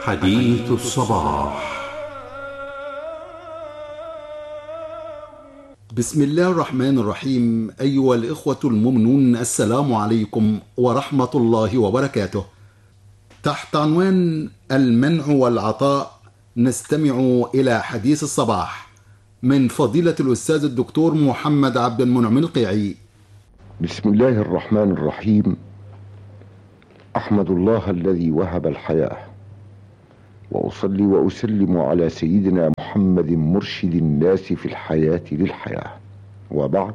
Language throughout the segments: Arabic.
حديث الصباح. بسم الله الرحمن الرحيم. أيها الإخوة المؤمنون، السلام عليكم ورحمة الله وبركاته. تحت عنوان المنع والعطاء نستمع إلى حديث الصباح من فضيلة الأستاذ الدكتور محمد عبد المنعم القيعي. بسم الله الرحمن الرحيم. أحمد الله الذي وهب الحياة، وأصلي وأسلم على سيدنا محمد مرشد الناس في الحياة للحياة، وبعد،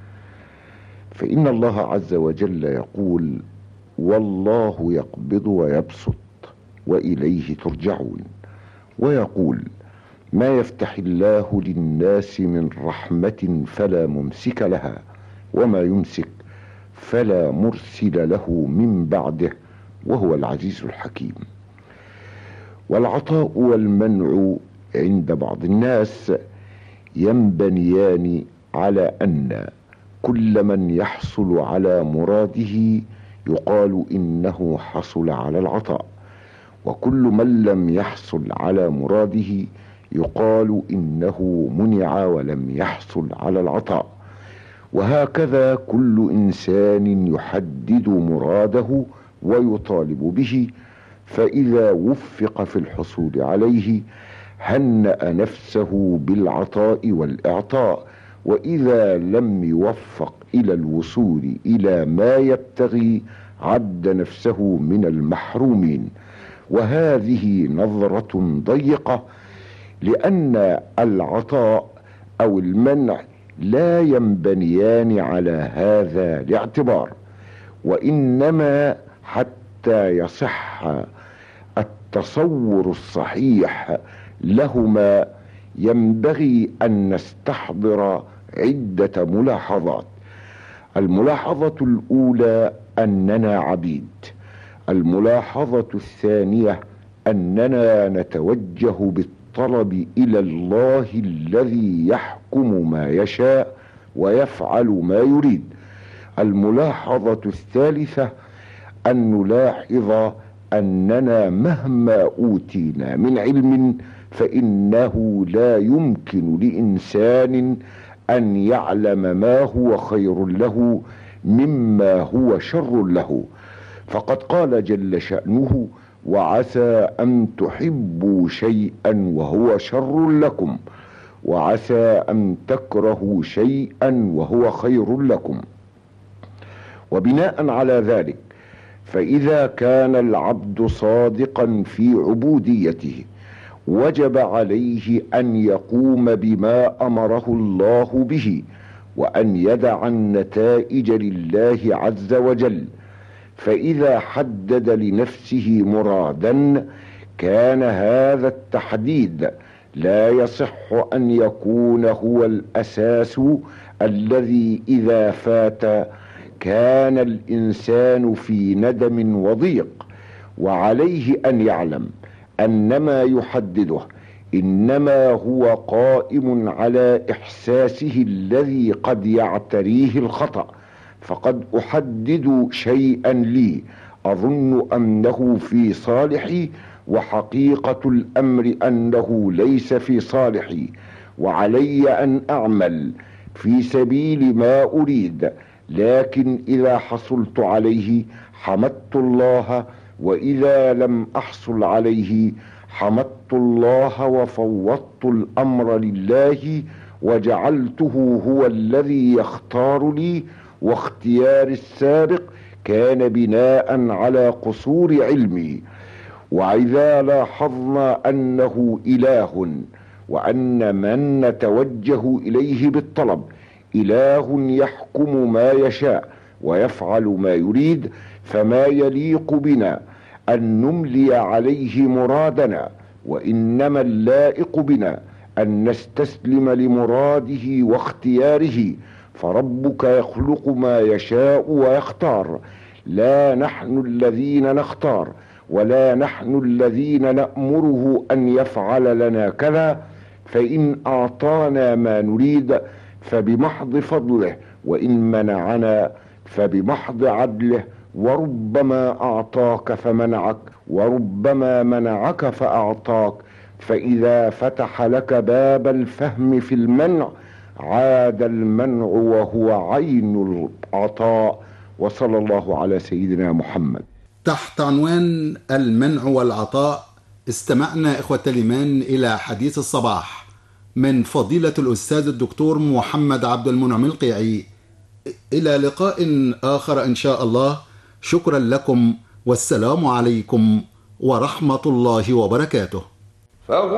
فإن الله عز وجل يقول: والله يقبض ويبسط وإليه ترجعون، ويقول: ما يفتح الله للناس من رحمة فلا ممسك لها، وما يمسك فلا مرسل له من بعده، وهو العزيز الحكيم. والعطاء والمنع عند بعض الناس ينبنيان على أن كل من يحصل على مراده يقال إنه حصل على العطاء، وكل من لم يحصل على مراده يقال إنه منع ولم يحصل على العطاء. وهكذا كل إنسان يحدد مراده ويطالب به، فإذا وفق في الحصول عليه هنأ نفسه بالعطاء والإعطاء، وإذا لم يوفق إلى الوصول إلى ما يبتغي عد نفسه من المحرومين. وهذه نظرة ضيقة، لأن العطاء أو المنع لا ينبنيان على هذا الاعتبار، وإنما حتى يصح التصور الصحيح لهما ينبغي أن نستحضر عدة ملاحظات. الملاحظة الأولى أننا عبيد. الملاحظة الثانية أننا نتوجه بالطلب إلى الله الذي يحكم ما يشاء ويفعل ما يريد. الملاحظة الثالثة أن نلاحظ أننا مهما أوتينا من علم فإنه لا يمكن لإنسان أن يعلم ما هو خير له مما هو شر له، فقد قال جل شأنه: وعسى أن تحبوا شيئا وهو شر لكم، وعسى أن تكرهوا شيئا وهو خير لكم. وبناء على ذلك، فإذا كان العبد صادقا في عبوديته وجب عليه أن يقوم بما أمره الله به، وأن يدع النتائج لله عز وجل. فإذا حدد لنفسه مرادا كان هذا التحديد لا يصح أن يكون هو الأساس الذي إذا فات كان الإنسان في ندم وضيق. وعليه أن يعلم أن ما يحدده إنما هو قائم على إحساسه الذي قد يعتريه الخطأ. فقد أحدد شيئا لي أظن أنه في صالحي، وحقيقة الأمر أنه ليس في صالحي، وعلي أن أعمل في سبيل ما أريد. لكن إذا حصلت عليه حمدت الله، وإذا لم أحصل عليه حمدت الله وفوضت الأمر لله، وجعلته هو الذي يختار لي. واختيار السابق كان بناء على قصور علمي. وإذا لاحظنا أنه إله، وأن من نتوجه إليه بالطلب إله يحكم ما يشاء ويفعل ما يريد، فما يليق بنا أن نملي عليه مرادنا، وإنما اللائق بنا أن نستسلم لمراده واختياره. فربك يخلق ما يشاء ويختار، لا نحن الذين نختار، ولا نحن الذين نأمره أن يفعل لنا كذا. فإن أعطانا ما نريد فبمحض فضله، وإن منعنا فبمحض عدله، وربما أعطاك فمنعك، وربما منعك فأعطاك. فإذا فتح لك باب الفهم في المنع عاد المنع وهو عين العطاء. وصلى الله على سيدنا محمد. تحت عنوان المنع والعطاء استمعنا إخوة الإيمان إلى حديث الصباح من فضيلة الأستاذ الدكتور محمد عبد المنعم القيعي. إلى لقاء آخر إن شاء الله. شكرا لكم والسلام عليكم ورحمة الله وبركاته.